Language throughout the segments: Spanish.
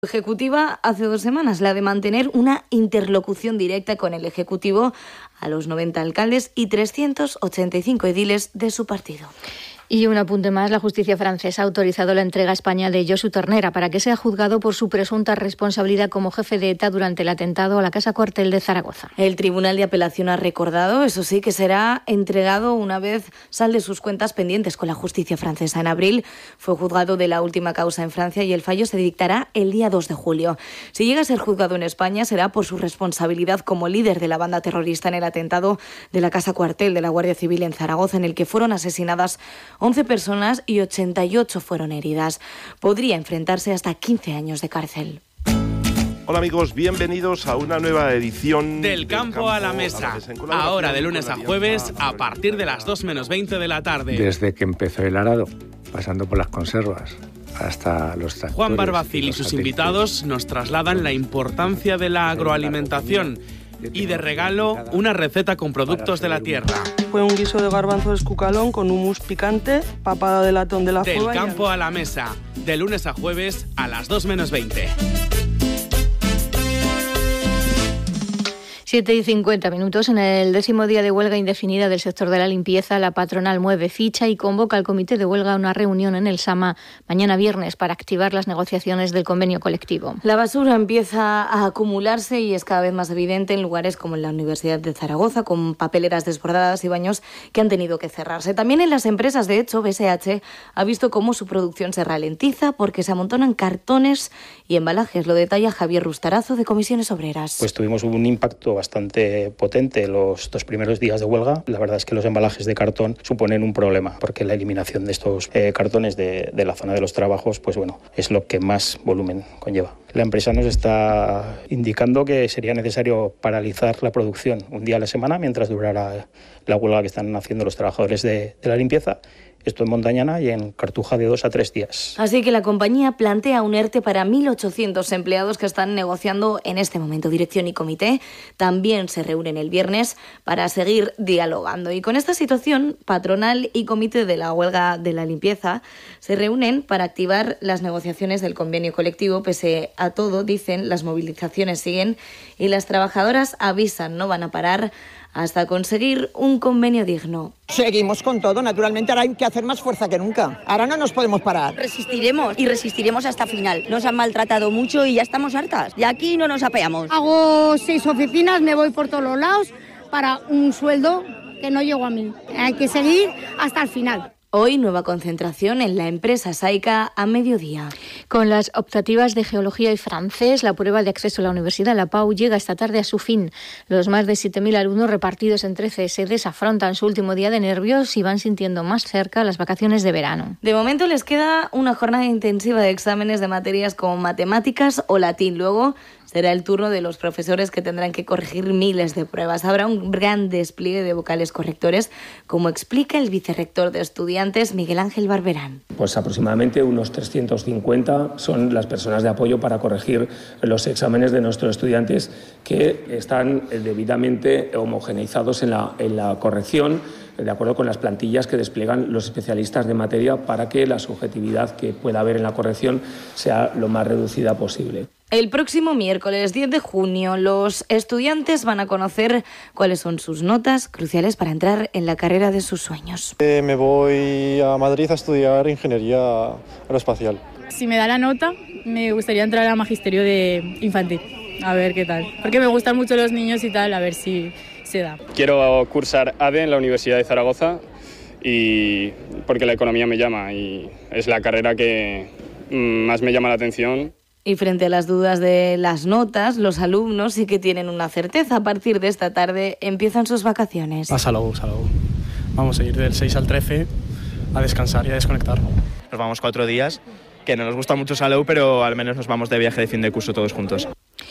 Ejecutiva hace 2 semanas, la de mantener una interlocución directa con el Ejecutivo a los 90 alcaldes y 385 ediles de su partido. Y un apunte más, la justicia francesa ha autorizado la entrega a España de Josu Ternera para que sea juzgado por su presunta responsabilidad como jefe de ETA durante el atentado a la Casa Cuartel de Zaragoza. El Tribunal de Apelación ha recordado, eso sí, que será entregado una vez salde sus cuentas pendientes con la justicia francesa. En abril fue juzgado de la última causa en Francia y el fallo se dictará el día 2 de julio. Si llega a ser juzgado en España será por su responsabilidad como líder de la banda terrorista en el atentado de la Casa Cuartel de la Guardia Civil en Zaragoza, en el que fueron asesinadas 11 personas y 88 fueron heridas. Podría enfrentarse hasta 15 años de cárcel. Hola amigos, bienvenidos a una nueva edición Del campo a la mesa. Ahora de lunes a jueves a partir de las 2 menos 20 de la tarde. Desde que empezó el arado, pasando por las conservas, hasta los tractores. Juan Barbacil y sus invitados nos trasladan la importancia de la agroalimentación y de regalo una receta con productos de la tierra. Fue un guiso de garbanzo escucalón con hummus picante, papada de latón de la Del Fueva. campo a la mesa, de lunes a jueves a las 2 menos 20. 7:50. En el 10º día de huelga indefinida del sector de la limpieza, la patronal mueve ficha y convoca al comité de huelga a una reunión en el Sama mañana viernes para activar las negociaciones del convenio colectivo. La basura empieza a acumularse y es cada vez más evidente en lugares como en la Universidad de Zaragoza, con papeleras desbordadas y baños que han tenido que cerrarse. También en las empresas, de hecho, BSH ha visto cómo su producción se ralentiza porque se amontonan cartones y embalajes. Lo detalla Javier Rustarazo, de Comisiones Obreras. Pues tuvimos un impacto bastante potente los 2 primeros días de huelga. La verdad es que los embalajes de cartón suponen un problema, porque la eliminación de estos cartones de la zona de los trabajos, pues bueno, es lo que más volumen conlleva. La empresa nos está indicando que sería necesario paralizar la producción un día a la semana mientras durara la huelga que están haciendo los trabajadores de la limpieza. Esto en Montañana y en Cartuja de 2 a 3 días. Así que la compañía plantea un ERTE para 1.800 empleados que están negociando en este momento. Dirección y comité también se reúnen el viernes para seguir dialogando. Y con esta situación, patronal y comité de la huelga de la limpieza se reúnen para activar las negociaciones del convenio colectivo. Pese a todo, dicen, las movilizaciones siguen y las trabajadoras avisan, no van a parar hasta conseguir un convenio digno. Seguimos con todo, naturalmente ahora hay que hacer más fuerza que nunca. Ahora no nos podemos parar. Resistiremos y resistiremos hasta final. Nos han maltratado mucho y ya estamos hartas. De aquí no nos apeamos. Hago 6 oficinas, me voy por todos los lados para un sueldo que no llego a mí. Hay que seguir hasta el final. Hoy, nueva concentración en la empresa Saica a mediodía. Con las optativas de Geología y Francés, la prueba de acceso a la Universidad La Pau llega esta tarde a su fin. Los más de 7.000 alumnos repartidos en 13 sedes afrontan su último día de nervios y van sintiendo más cerca las vacaciones de verano. De momento les queda una jornada intensiva de exámenes de materias como matemáticas o latín. Luego será el turno de los profesores, que tendrán que corregir miles de pruebas. Habrá un gran despliegue de vocales correctores, como explica el vicerrector de estudiantes, Miguel Ángel Barberán. Pues aproximadamente unos 350 son las personas de apoyo para corregir los exámenes de nuestros estudiantes, que están debidamente homogeneizados en la corrección, de acuerdo con las plantillas que despliegan los especialistas de materia, para que la subjetividad que pueda haber en la corrección sea lo más reducida posible. El próximo miércoles 10 de junio los estudiantes van a conocer cuáles son sus notas cruciales para entrar en la carrera de sus sueños. Me voy a Madrid a estudiar Ingeniería Aeroespacial. Si me da la nota, me gustaría entrar al magisterio de infantil, a ver qué tal. Porque me gustan mucho los niños y tal, a ver si se da. Quiero cursar ADE en la Universidad de Zaragoza, y porque la economía me llama y es la carrera que más me llama la atención. Y frente a las dudas de las notas, los alumnos sí que tienen una certeza. A partir de esta tarde empiezan sus vacaciones. A Salou. Vamos a ir del 6 al 13 a descansar y a desconectar. Nos vamos 4 días, que no nos gusta mucho Salou, pero al menos nos vamos de viaje de fin de curso todos juntos.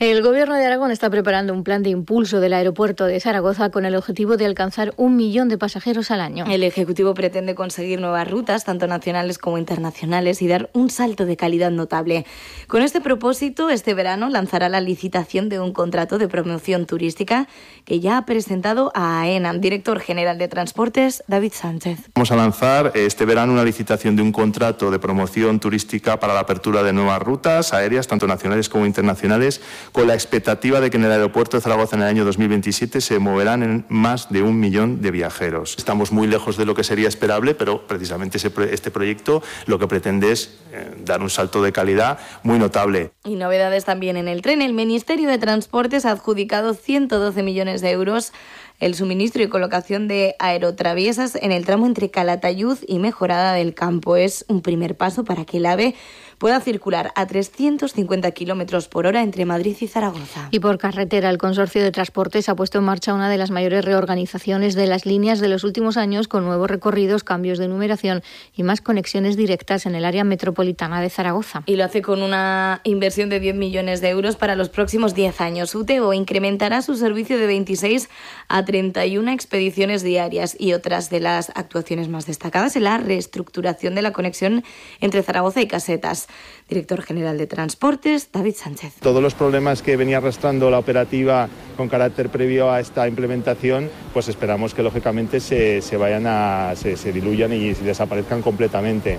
El Gobierno de Aragón está preparando un plan de impulso del aeropuerto de Zaragoza con el objetivo de alcanzar 1 millón de pasajeros al año. El Ejecutivo pretende conseguir nuevas rutas, tanto nacionales como internacionales, y dar un salto de calidad notable. Con este propósito, este verano lanzará la licitación de un contrato de promoción turística que ya ha presentado a AENA. Director General de Transportes, David Sánchez. Vamos a lanzar este verano una licitación de un contrato de promoción turística para la apertura de nuevas rutas aéreas, tanto nacionales como internacionales, con la expectativa de que en el aeropuerto de Zaragoza en el año 2027 se moverán en más de 1 millón de viajeros. Estamos muy lejos de lo que sería esperable, pero precisamente este proyecto lo que pretende es dar un salto de calidad muy notable. Y novedades también en el tren. El Ministerio de Transportes ha adjudicado 112 millones de euros el suministro y colocación de aerotraviesas en el tramo entre Calatayud y Mejorada del Campo. Es un primer paso para que el AVE pueda circular a 350 kilómetros por hora entre Madrid y Zaragoza. Y por carretera, el Consorcio de Transportes ha puesto en marcha una de las mayores reorganizaciones de las líneas de los últimos años, con nuevos recorridos, cambios de numeración y más conexiones directas en el área metropolitana de Zaragoza. Y lo hace con una inversión de 10 millones de euros para los próximos 10 años. UTEVO incrementará su servicio de 26 a 31 expediciones diarias, y otras de las actuaciones más destacadas en la reestructuración de la conexión entre Zaragoza y Casetas. Director General de Transportes, David Sánchez. Todos los problemas que venía arrastrando la operativa con carácter previo a esta implementación, pues esperamos que lógicamente se diluyan y desaparezcan completamente.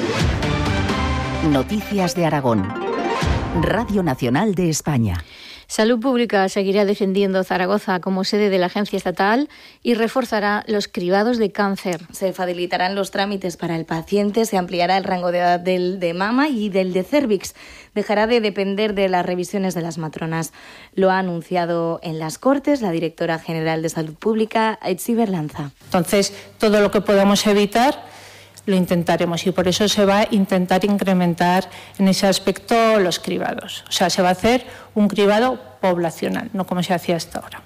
Noticias de Aragón. Radio Nacional de España. Salud Pública seguirá defendiendo Zaragoza como sede de la agencia estatal y reforzará los cribados de cáncer. Se facilitarán los trámites para el paciente, se ampliará el rango de edad del de mama y del de cérvix. Dejará de depender de las revisiones de las matronas. Lo ha anunciado en las Cortes la directora general de Salud Pública, Itziber Lanza. Entonces, todo lo que podamos evitar lo intentaremos, y por eso se va a intentar incrementar en ese aspecto los cribados. O sea, se va a hacer un cribado poblacional, no como se hacía hasta ahora.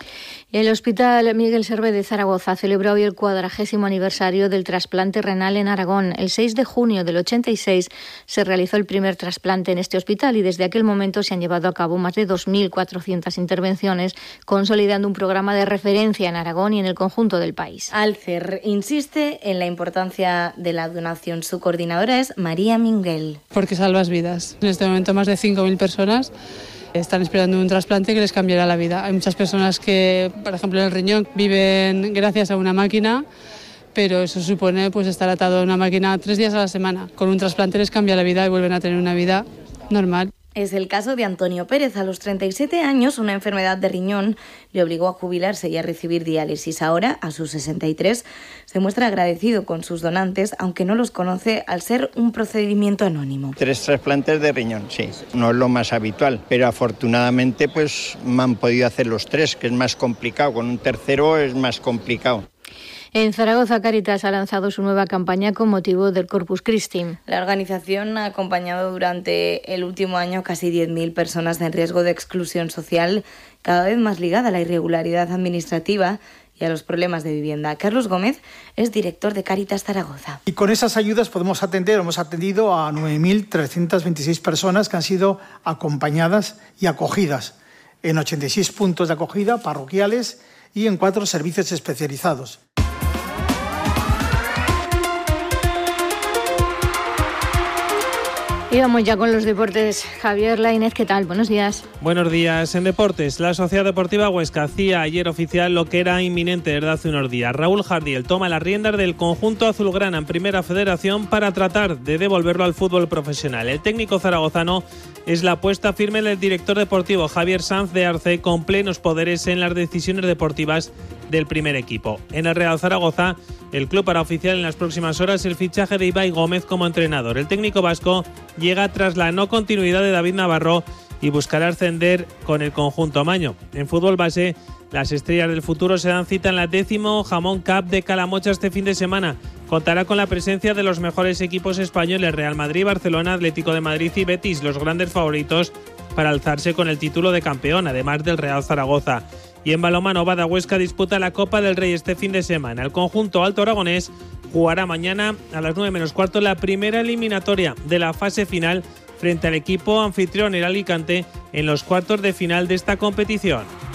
El Hospital Miguel Servet de Zaragoza celebra hoy el 40º aniversario del trasplante renal en Aragón. El 6 de junio del 86 se realizó el primer trasplante en este hospital, y desde aquel momento se han llevado a cabo más de 2.400 intervenciones, consolidando un programa de referencia en Aragón y en el conjunto del país. Alcer insiste en la importancia de la donación. Su coordinadora es María Minguel. Porque salvas vidas. En este momento más de 5.000 personas están esperando un trasplante que les cambiará la vida. Hay muchas personas que, por ejemplo, en el riñón viven gracias a una máquina, pero eso supone pues estar atado a una máquina 3 días a la semana. Con un trasplante les cambia la vida y vuelven a tener una vida normal. Es el caso de Antonio Pérez. A los 37 años, una enfermedad de riñón le obligó a jubilarse y a recibir diálisis. Ahora, a sus 63, se muestra agradecido con sus donantes, aunque no los conoce al ser un procedimiento anónimo. 3 trasplantes de riñón, sí. No es lo más habitual, pero afortunadamente pues me han podido hacer los 3, que es más complicado. Con un tercero es más complicado. En Zaragoza, Cáritas ha lanzado su nueva campaña con motivo del Corpus Christi. La organización ha acompañado durante el último año casi 10.000 personas en riesgo de exclusión social, cada vez más ligada a la irregularidad administrativa y a los problemas de vivienda. Carlos Gómez es director de Cáritas Zaragoza. Y con esas ayudas hemos atendido a 9.326 personas que han sido acompañadas y acogidas en 86 puntos de acogida parroquiales y en 4 servicios especializados. Y vamos ya con los deportes. Javier Lainez, ¿qué tal? Buenos días. Buenos días. En deportes, la Sociedad Deportiva Huesca hacía ayer oficial lo que era inminente desde hace unos días. Raúl Jardiel toma las riendas del conjunto azulgrana en Primera Federación para tratar de devolverlo al fútbol profesional. El técnico zaragozano es la apuesta firme del director deportivo Javier Sanz de Arce, con plenos poderes en las decisiones deportivas del primer equipo. En el Real Zaragoza, el club hará oficial en las próximas horas el fichaje de Ibai Gómez como entrenador. El técnico vasco llega tras la no continuidad de David Navarro y buscará ascender con el conjunto amaño. En fútbol base, las estrellas del futuro se dan cita en la 10º Jamón Cup de Calamocha este fin de semana. Contará con la presencia de los mejores equipos españoles: Real Madrid, Barcelona, Atlético de Madrid y Betis, los grandes favoritos para alzarse con el título de campeón, además del Real Zaragoza. Y en balonmano, Bada Huesca disputa la Copa del Rey este fin de semana. El conjunto alto aragonés jugará mañana a las 9 menos cuarto la primera eliminatoria de la fase final frente al equipo anfitrión, el Alicante, en los cuartos de final de esta competición.